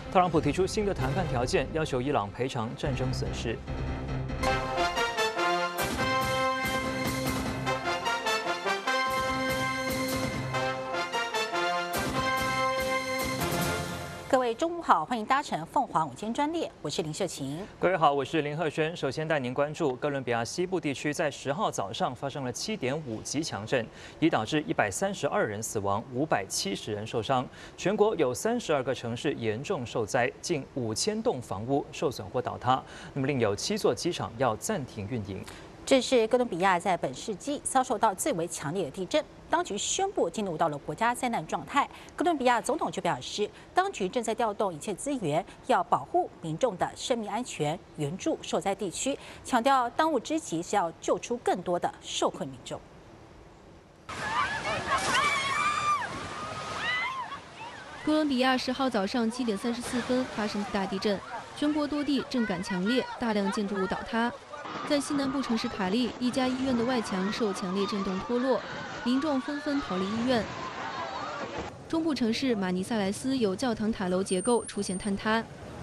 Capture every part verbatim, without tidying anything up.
特朗普提出新的谈判条件，要求伊朗赔偿战争损失。 各位中午好，欢迎搭乘凤凰午间专列，我是林秀琴。 各位好，我是林鹤轩。首先带您关注哥伦比亚西部地区在十号早上发生了七点五级强震，已导致一百三十二人死亡，五百七十人受伤。全国有三十二个城市严重受灾，近五千栋房屋受损或倒塌。那么另有七座机场要暂停运营。 这是哥伦比亚在本世纪遭受到最为强烈的地震，当局宣布进入到了国家灾难状态。哥伦比亚总统就表示，当局正在调动一切资源，要保护民众的生命安全，援助受灾地区，强调当务之急是要救出更多的受困民众。 哥伦比亚十号早上七点三十四分发生大地震，全国多地震感强烈，大量建筑物倒塌。 在西南部城市卡利，一家医院的外墙受强烈震动脱落，民众纷纷逃离医院。中部城市马尼萨莱斯有教堂塔楼结构出现坍塌，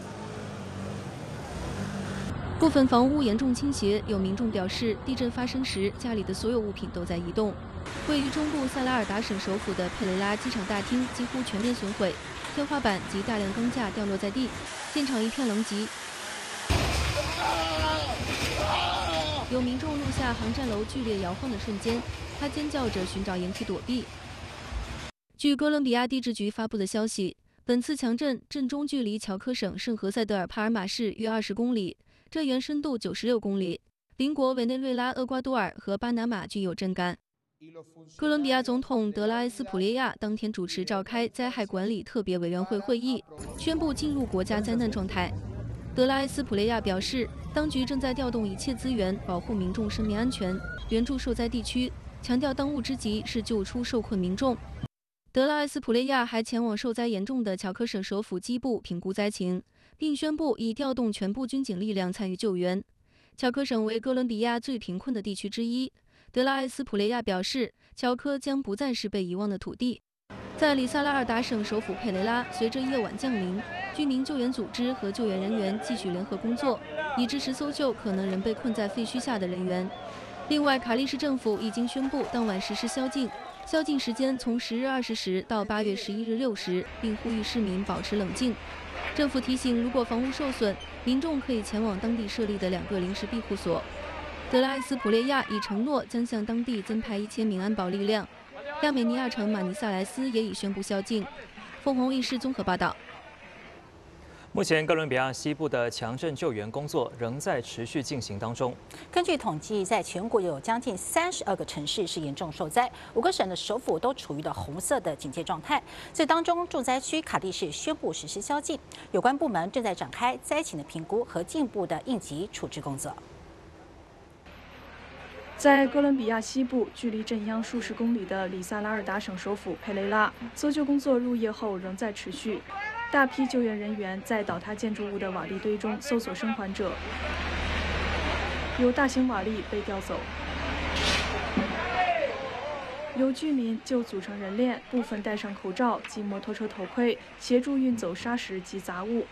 部分房屋严重倾斜。有民众表示，地震发生时家里的所有物品都在移动。位于中部塞拉尔达省首府的佩雷拉机场大厅几乎全面损毁，天花板及大量钢架掉落在地，现场一片狼藉。 有民众录下航站楼剧烈摇晃的瞬间，他尖叫着寻找掩体躲避。据哥伦比亚地质局发布的消息，本次强震震中距离乔科省圣何塞德尔帕尔马市约二十公里，震源深度九十六公里。邻国委内瑞拉、厄瓜多尔和巴拿马均有震感。哥伦比亚总统德拉埃斯普列亚当天主持召开灾害管理特别委员会会议，宣布进入国家灾难状态。 德拉埃斯普雷亚表示，当局正在调动一切资源，保护民众生命安全，援助受灾地区，强调当务之急是救出受困民众。德拉埃斯普雷亚还前往受灾严重的乔科省首府基布评估灾情，并宣布已调动全部军警力量参与救援。乔科省为哥伦比亚最贫困的地区之一，德拉埃斯普雷亚表示，乔科将不再是被遗忘的土地。 在里萨拉尔达省首府佩雷拉，随着夜晚降临，居民救援组织和救援人员继续联合工作，以支持搜救可能仍被困在废墟下的人员。另外，卡利市政府已经宣布当晚实施宵禁，宵禁时间从十日二十时到八月十一日六时，并呼吁市民保持冷静。政府提醒，如果房屋受损，民众可以前往当地设立的两个临时庇护所。德拉埃斯普列亚已承诺将向当地增派一千名安保力量。 亚美尼亚城马尼萨莱斯也已宣布宵禁。凤凰卫视综合报道。 目前，哥伦比亚西部的强震救援工作仍在持续进行当中。 根据统计，在全国有将近三十二个城市是严重受灾，五个省的首府都处于了红色的警戒状态。这当中，重灾区卡利市宣布实施宵禁，有关部门正在展开灾情的评估和进一步的应急处置工作。 在哥伦比亚西部，距离震央数十公里的里萨拉尔达省首府佩雷拉，搜救工作入夜后仍在持续。大批救援人员在倒塌建筑物的瓦砾堆中搜索生还者，有大型瓦砾被调走。有居民就组成人链，部分戴上口罩及摩托车头盔，协助运走沙石及杂物。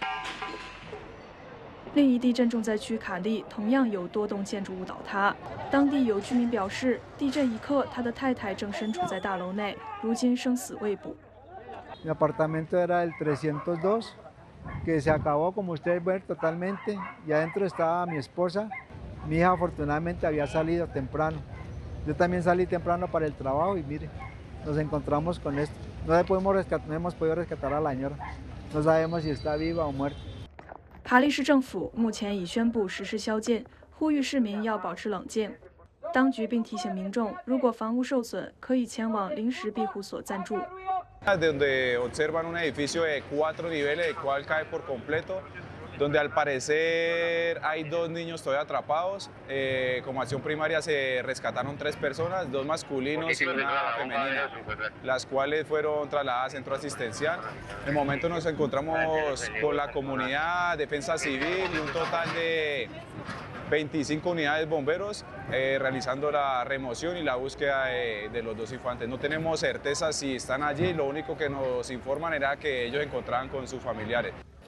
另一地震重灾区卡利同样有多栋建筑物倒塌，当地有居民表示，地震一刻，他的太太正身处在大楼内，如今生死未卜。 Mi apartamento era el trescientos dos, que se acabó como ustedes ven totalmente, y adentro estaba mi esposa. Mi hija afortunadamente había salido temprano. Yo también salí temprano para el trabajo y mire, nos encontramos con esto. No le podemos rescatar, no hemos podido rescatar a la señora. No sabemos si está viva o muerta. 卡利市政府目前已宣布实施宵禁，呼吁市民要保持冷静。当局并提醒民众，如果房屋受损，可以前往临时庇护所暂住。 Donde observan un edificio de cuatro niveles, el cual cae por completo, donde al parecer hay dos niños todavía atrapados. Eh, como acción primaria se rescataron tres personas, dos masculinos y una femenina, las cuales fueron trasladadas al centro asistencial. En el momento nos encontramos con la comunidad, defensa civil y un total de veinticinco unidades bomberos eh, realizando la remoción y la búsqueda de, de los dos infantes. No tenemos certeza si están allí, lo único que nos informan era que ellos se encontraban con sus familiares.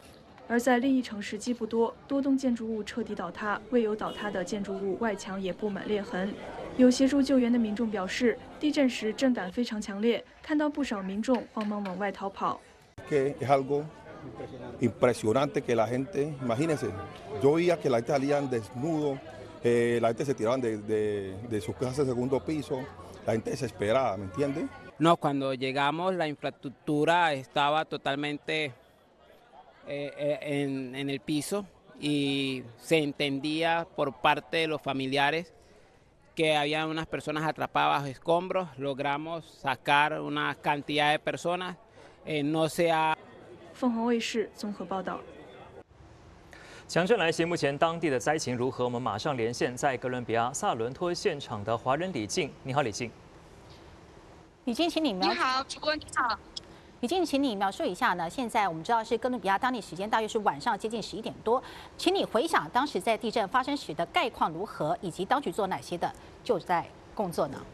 而在另一城市基布多，多栋建筑物彻底倒塌，未有倒塌的建筑物外墙也布满裂痕。有协助救援的民众表示，地震时震感非常强烈，看到不少民众慌忙往外逃跑。 Que es algo impresionante que la gente, imagínense, yo veía que la gente salían desnudos, eh, la gente se tiraban de, de, de sus casas de segundo piso, la gente desesperada, ¿me entiende? No, cuando llegamos la infraestructura estaba totalmente eh, en, en el piso y se entendía por parte de los familiares que había unas personas atrapadas bajo escombros. Logramos sacar una cantidad de personas, eh, no se ha。 凤凰卫视综合报道。 强震来袭，目前当地的灾情如何？我们马上连线在哥伦比亚萨伦托现场的华人李静。你好，李静。 李静，请你描。 你好，主播你好。 李静，请你描述一下呢？现在我们知道是哥伦比亚当地时间大约是晚上接近十一点多，请你回想当时在地震发生时的概况如何，以及当局做哪些的救灾工作呢？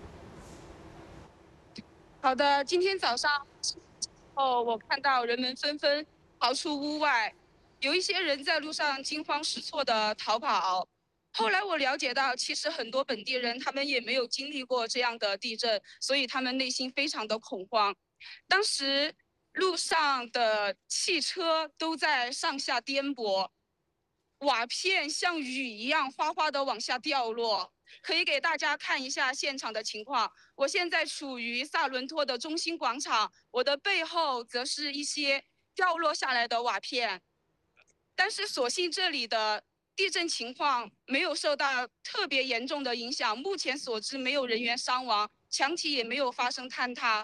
好的，今天早上。 哦，我看到人们纷纷逃出屋外，有一些人在路上惊慌失措地逃跑。后来我了解到，其实很多本地人他们也没有经历过这样的地震，所以他们内心非常的恐慌。当时路上的汽车都在上下颠簸，瓦片像雨一样哗哗地往下掉落。 可以给大家看一下现场的情况。我现在处于萨伦托的中心广场，我的背后则是一些掉落下来的瓦片。但是所幸这里的地震情况没有受到特别严重的影响，目前所知没有人员伤亡，墙体也没有发生坍塌。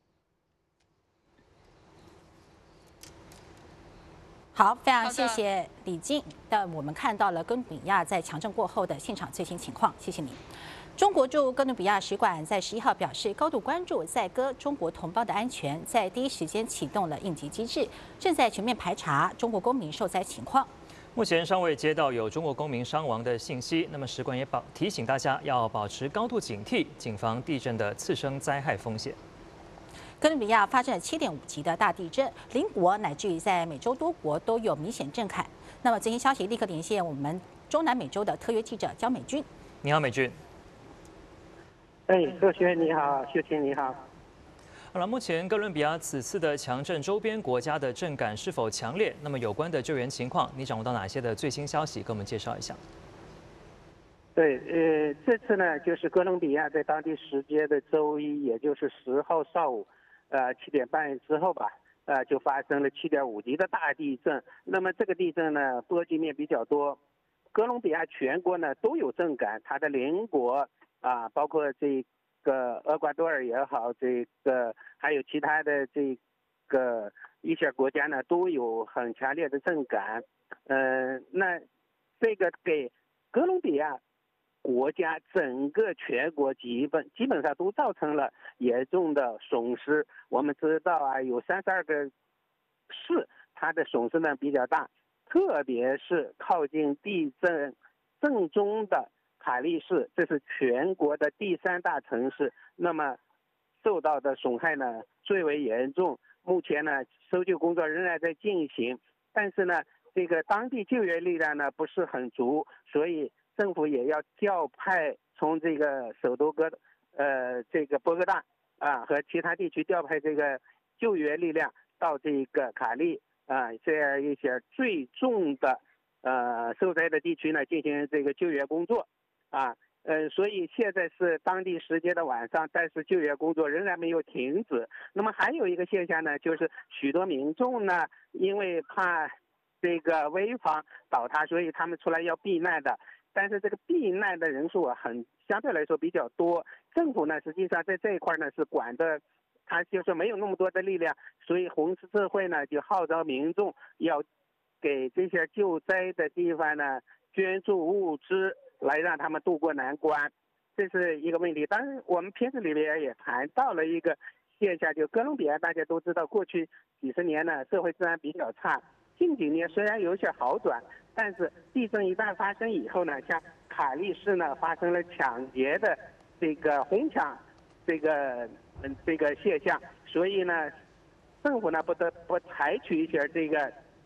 好，非常谢谢李静。但我们看到了哥伦比亚在强震过后的现场最新情况，谢谢你。中国驻哥伦比亚使馆在十一号表示，高度关注在哥中国同胞的安全，在第一时间启动了应急机制，正在全面排查中国公民受灾情况。 目前尚未接到有中国公民伤亡的信息，那么使馆也保提醒大家要保持高度警惕，谨防地震的次生灾害风险。 哥伦比亚发生了七点五级的大地震，邻国乃至于在美洲多国都有明显震撼。那么最新消息，立刻连线我们中南美洲的特约记者焦美君。 你好，美君。 哎，何轩你好，秀琴你好。 好了，目前哥伦比亚此次的强震，周边国家的震感是否强烈？那么有关的救援情况，你掌握到哪些的最新消息？跟我们介绍一下。 对，呃，这次呢，就是哥伦比亚在当地时间的周一，也就是十号上午，呃七点半之后吧，呃就发生了七点五级的大地震。那么这个地震呢，波及面比较多，哥伦比亚全国呢都有震感，它的邻国啊，包括这个厄瓜多尔也好，这个还有其他的这个一些国家呢都有很强烈的震感。嗯、呃，那这个给哥伦比亚 国家整个全国基本基本上都造成了严重的损失。我们知道啊，有三十二个市，它的损失呢比较大，特别是靠近地震正中的卡利市，这是全国的第三大城市，那么受到的损害呢最为严重。目前呢，搜救工作仍然在进行，但是呢，这个当地救援力量呢不是很足，所以 政府也要调派从这个首都哥，呃，这个波哥大啊和其他地区调派这个救援力量到这个卡利啊这样一些最重的呃受灾的地区呢进行这个救援工作啊，呃，所以现在是当地时间的晚上，但是救援工作仍然没有停止。那么还有一个现象呢，就是许多民众呢因为怕这个危房倒塌，所以他们出来要避难的。 但是这个避难的人数啊，很相对来说比较多。政府呢，实际上在这一块呢是管的，他就是没有那么多的力量，所以红十字会呢就号召民众要给这些救灾的地方呢捐助物资，来让他们渡过难关。这是一个问题。当然，我们片子里面也谈到了一个现象，就哥伦比亚大家都知道，过去几十年呢社会治安比较差，近几年虽然有些好转。 但是地震一旦发生以后呢，像卡利市呢发生了抢劫的这个哄抢，这个嗯这个现象，所以呢，政府呢不得不采取一些这个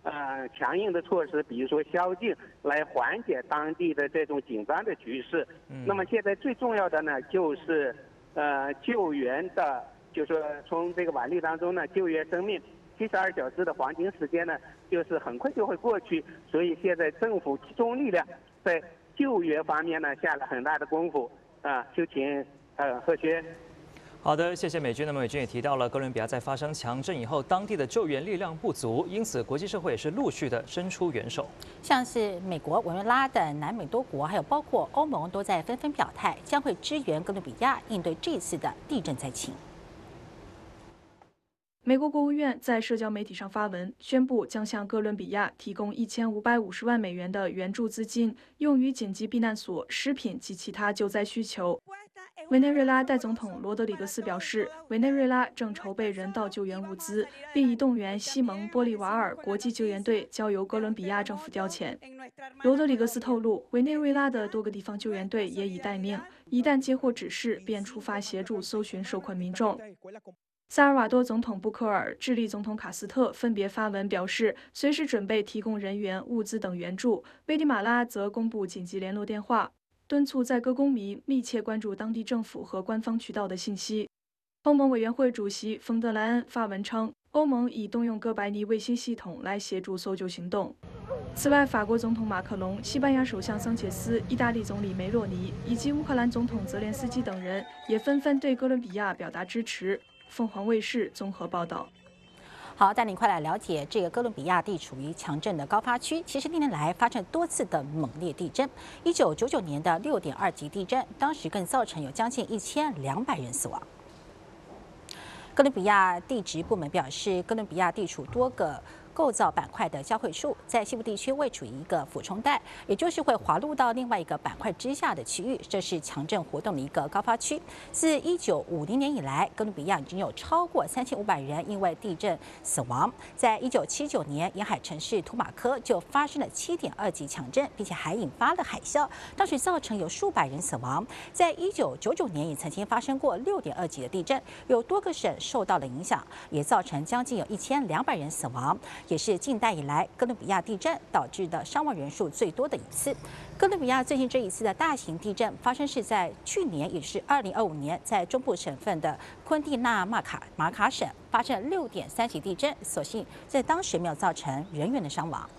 呃强硬的措施，比如说宵禁，来缓解当地的这种紧张的局势。 嗯、 那么现在最重要的呢，就是呃救援的，就是说从这个瓦砾当中呢救援生命。七十二小时的黄金时间呢，就是很快就会过去，所以现在政府集中力量在救援方面呢下了很大的功夫啊。就请呃贺轩。 好的，谢谢美军。那么美军也提到了，哥伦比亚在发生强震以后，当地的救援力量不足，因此国际社会也是陆续的伸出援手。 像是美国、委内瑞拉等南美多国，还有包括欧盟，都在纷纷表态，将会支援哥伦比亚应对这次的地震灾情。 美国国务院在社交媒体上发文，宣布将向哥伦比亚提供一千五百五十万美元的援助资金，用于紧急避难所、食品及其他救灾需求。委内瑞拉代总统罗德里格斯表示，委内瑞拉正筹备人道救援物资，并已动员西蒙波利瓦尔国际救援队交由哥伦比亚政府调遣。罗德里格斯透露，委内瑞拉的多个地方救援队也已待命，一旦接获指示，便出发协助搜寻受困民众。萨尔瓦多总统布克尔、智利总统卡斯特分别发文表示，随时准备提供人员、物资等援助。危地马拉则公布紧急联络电话，敦促在各公民密切关注当地政府和官方渠道的信息。欧盟委员会主席冯德莱恩发文称，欧盟已动用哥白尼卫星系统来协助搜救行动。此外，法国总统马克龙、西班牙首相桑切斯、意大利总理梅洛尼以及乌克兰总统泽连斯基等人也纷纷对哥伦比亚表达支持。凤凰卫视综合报道。 好，带您快来了解这个哥伦比亚地处于强震的高发区，其实历年来发生多次的猛烈地震。一九九九年的六点二级地震，当时更造成有将近一千两百人死亡。哥伦比亚地质部门表示，哥伦比亚地处多个构造板块的交汇处，在西部地区位处于一个俯冲带，也就是会滑入到另外一个板块之下的区域，这是强震活动的一个高发区。自一九五零年以来，哥伦比亚已经有超过三千五百人因为地震死亡。在一九七九年，沿海城市图马科就发生了七点二级强震，并且还引发了海啸，当时造成有数百人死亡。在一九九九年也曾经发生过六点二级的地震，有多个省受到了影响，也造成将近有一千两百人死亡。也是近代以来哥伦比亚地震导致的伤亡人数最多的一次。哥伦比亚最近这一次的大型地震发生是在去年，也是二零二五年，在中部省份的昆蒂纳马卡马卡省发生了六点三级地震，所幸在当时没有造成人员的伤亡。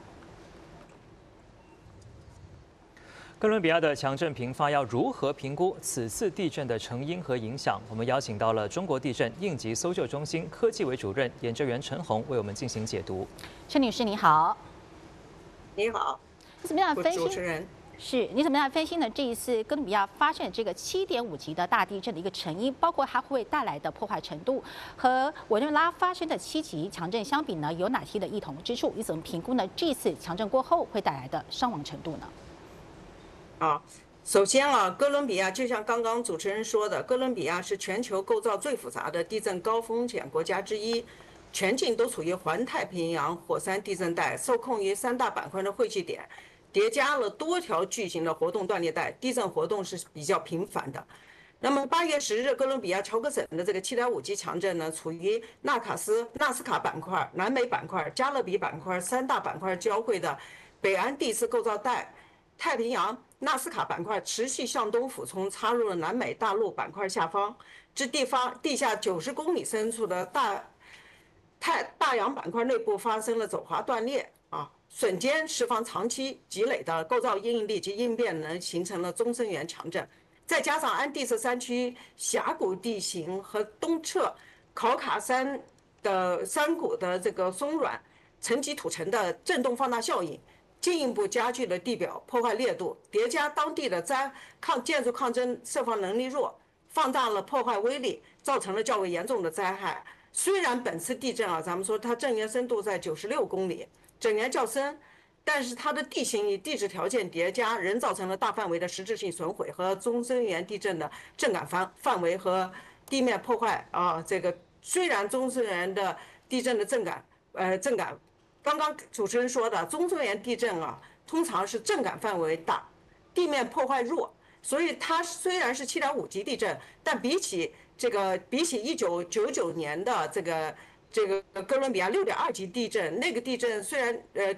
哥伦比亚的强震频发，要如何评估此次地震的成因和影响？我们邀请到了中国地震应急搜救中心科技委主任研究员陈红为我们进行解读。 陈女士，你好。 你好。 你怎么样分析？ 主持人是你怎么样分析呢？这一次哥伦比亚发生这个七点五级的大地震的一个成因，包括它会带来的破坏程度，和委内瑞拉发生的七级强震相比呢，有哪些的异同之处？你怎么评估呢？这一次强震过后会带来的伤亡程度呢？ 啊，首先啊，哥伦比亚就像刚刚主持人说的，哥伦比亚是全球构造最复杂的地震高风险国家之一，全境都处于环太平洋火山地震带，受控于三大板块的汇聚点，叠加了多条巨型的活动断裂带，地震活动是比较频繁的。那么八月十日，哥伦比亚乔克省的这个七点五级强震呢，处于纳卡斯、纳斯卡板块、南美板块、加勒比板块三大板块交汇的北安地质构造带。太平洋纳斯卡板块持续向东俯冲，插入了南美大陆板块下方，至地方地下九十公里深处的大太大洋板块内部发生了走滑断裂啊，瞬间释放长期积累的构造应力及应变能，形成了中深源强震。再加上安第斯山区峡谷地形和东侧考卡山的山谷的这个松软沉积土层的震动放大效应。进一步加剧了地表破坏烈度，叠加当地的灾抗建筑抗震设防能力弱，放大了破坏威力，造成了较为严重的灾害。虽然本次地震啊，咱们说它震源深度在九十六公里，震源较深，但是它的地形与地质条件叠加，仍造成了大范围的实质性损毁和中深源地震的震感范范围和地面破坏啊。这个虽然中深源的地震的震感，呃震感。刚刚主持人说的中深源地震啊，通常是震感范围大，地面破坏弱，所以它虽然是七点五级地震，但比起这个比起一九九九年的这个这个哥伦比亚六点二级地震，那个地震虽然呃